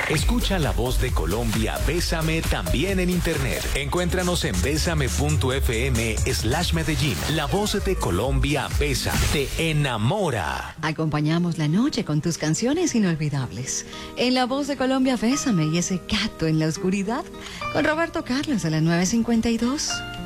Escucha La Voz de Colombia, Bésame también en internet. Encuéntranos en besame.fm/Medellín. La Voz de Colombia, Bésame, te enamora. Acompañamos la noche con tus canciones inolvidables. En La Voz de Colombia, Bésame y ese gato en la oscuridad, con Roberto Carlos a las 9:52.